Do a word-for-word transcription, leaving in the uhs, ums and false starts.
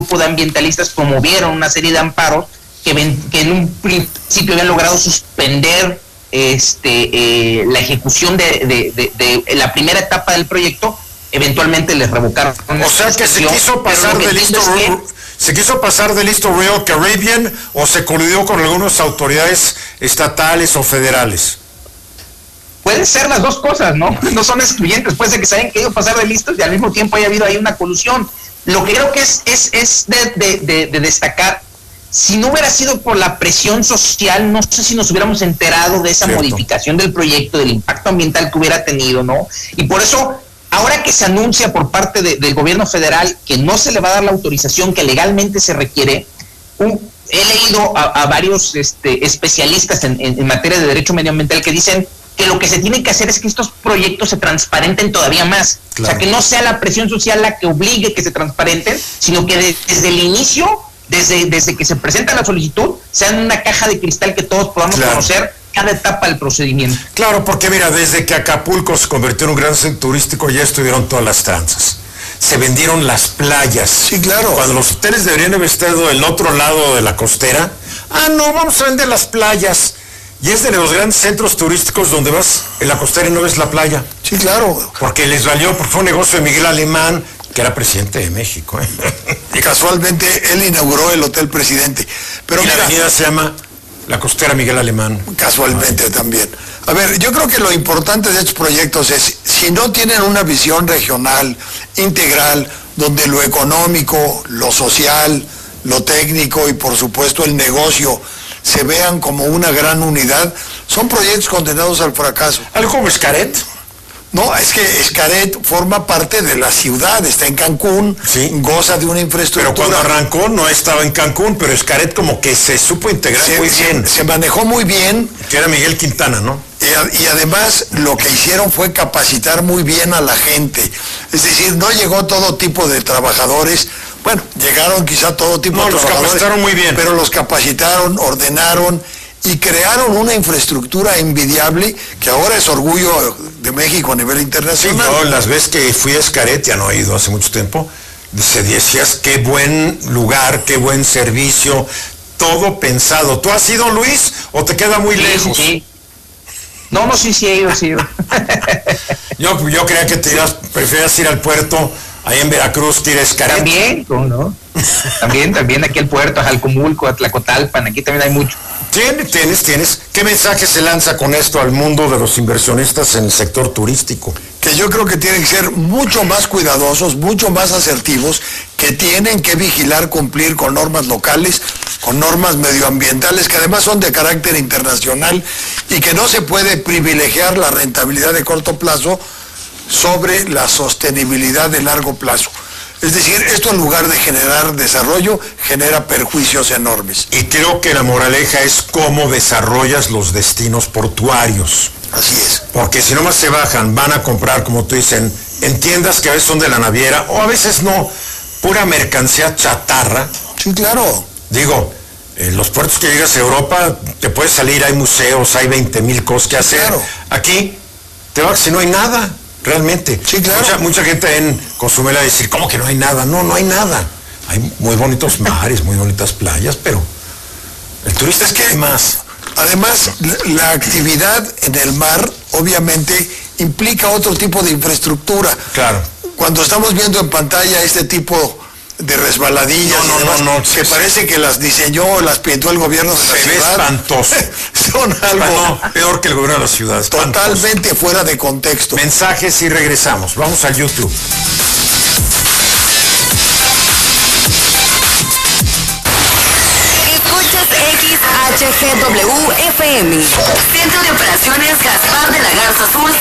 grupo de ambientalistas promovieron una serie de amparos que, ven, que en un principio habían logrado suspender este eh, la ejecución de, de, de, de la primera etapa del proyecto. Eventualmente les revocaron. O sea que se quiso pasar de listo que, se quiso pasar de listo Río Caribbean, o se coludió con algunas autoridades estatales o federales. Pueden ser las dos cosas, ¿no? No son excluyentes. Puede ser que se hayan querido pasar de listos y al mismo tiempo haya habido ahí una colusión. Lo que creo que es, es, es de, de, de, de destacar, si no hubiera sido por la presión social, no sé si nos hubiéramos enterado de esa Cierto. modificación del proyecto, del impacto ambiental que hubiera tenido, ¿no? Y por eso, ahora que se anuncia por parte de, del gobierno federal que no se le va a dar la autorización que legalmente se requiere, un, he leído a, a varios este, especialistas en, en, en materia de derecho medioambiental que dicen que lo que se tiene que hacer es que estos proyectos se transparenten todavía más. Claro. O sea, que no sea la presión social la que obligue que se transparenten, sino que de, desde el inicio, desde, desde que se presenta la solicitud, sean una caja de cristal que todos podamos claro. conocer cada etapa del procedimiento. Claro, porque mira, desde que Acapulco se convirtió en un gran centro turístico, ya estuvieron todas las tranzas. Se vendieron las playas. Sí, claro. Cuando los hoteles deberían haber estado del otro lado de la costera, ah, no, vamos a vender las playas. Y es de los grandes centros turísticos donde vas en la costera y no ves la playa. Sí, claro. Porque les valió, porque fue un negocio de Miguel Alemán, que era presidente de México. ¿eh? Y casualmente él inauguró el Hotel Presidente. Pero y mira, la avenida se llama la costera Miguel Alemán. Casualmente Ay. también. A ver, yo creo que lo importante de estos proyectos es, si no tienen una visión regional, integral, donde lo económico, lo social, lo técnico y por supuesto el negocio se vean como una gran unidad, son proyectos condenados al fracaso. ¿Algo como Xcaret? No, es que Xcaret forma parte de la ciudad, está en Cancún, sí. goza de una infraestructura. Pero cuando arrancó no estaba en Cancún, pero Xcaret como que se supo integrar se, muy se, bien. Se manejó muy bien. Que era Miguel Quintana, ¿no? Y, y además lo que hicieron fue capacitar muy bien a la gente. Es decir, no llegó todo tipo de trabajadores. Bueno, llegaron quizá todo tipo no, de los trabajadores. capacitaron muy bien. Pero los capacitaron, ordenaron y crearon una infraestructura envidiable que ahora es orgullo de México a nivel internacional. Sí, yo las veces que fui a Xcaret, ya no he ido hace mucho tiempo, se decías qué buen lugar, qué buen servicio, todo pensado. ¿Tú has ido, Luis, o te queda muy sí, lejos? Sí. No, no, sí, sí he ido, sí he ido. yo, yo creía que te ibas, preferías ir al puerto, ahí en Veracruz, que ir a Xcaret. También, ¿cómo no? También, también aquí al puerto, a Jalcomulco, a Tlacotalpan, aquí también hay mucho. Tienes, tienes, tienes. ¿Qué mensaje se lanza con esto al mundo de los inversionistas en el sector turístico? Que yo creo que tienen que ser mucho más cuidadosos, mucho más asertivos, que tienen que vigilar, cumplir con normas locales, con normas medioambientales, que además son de carácter internacional, y que no se puede privilegiar la rentabilidad de corto plazo sobre la sostenibilidad de largo plazo. Es decir, esto en lugar de generar desarrollo, genera perjuicios enormes. Y creo que la moraleja es cómo desarrollas los destinos portuarios. Así es. Porque si nomás se bajan, van a comprar, como tú dicen, en tiendas que a veces son de la naviera, o a veces no, pura mercancía chatarra. Sí, claro. Digo, en los puertos que llegas a Europa, te puedes salir, hay museos, hay veinte mil cosas que hacer. Claro. Aquí, te vas si no hay nada. Realmente. Sí, claro. Mucha, mucha gente en Cozumel va a decir, ¿cómo que no hay nada? No, no hay nada. Hay muy bonitos mares, muy bonitas playas, pero el turista es que hay más. Además, la, la actividad en el mar, obviamente, implica otro tipo de infraestructura. Claro. Cuando estamos viendo en pantalla este tipo de resbaladillas no, no, y demás, no, no, que sí, parece sí. que las diseñó o las pintó el gobierno de la Se ciudad. ve espantoso. Son algo no, peor que el gobierno de la ciudad. Espantoso. Totalmente fuera de contexto. Mensajes y regresamos. Vamos al YouTube. Escuchas X H G W F M. Centro de Operaciones Gaspar de la Garza Azul.